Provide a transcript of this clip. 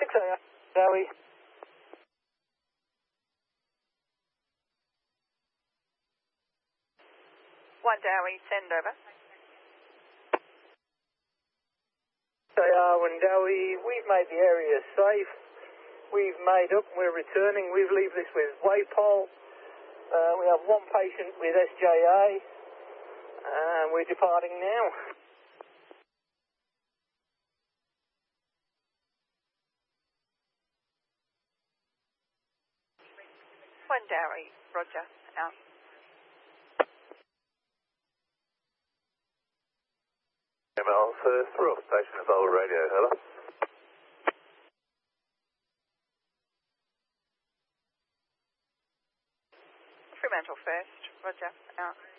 6AR, Dowie. 1 Dowie, send over. 6AR, 1 Dowie, we've made the area safe. We've made up, we're returning. We've leave this with Waypol. We have one patient with SJA, and we're departing now. 1 Dowie, roger, out. ML first, Rough, station Evolve radio, hello. Fremantle first, roger, out.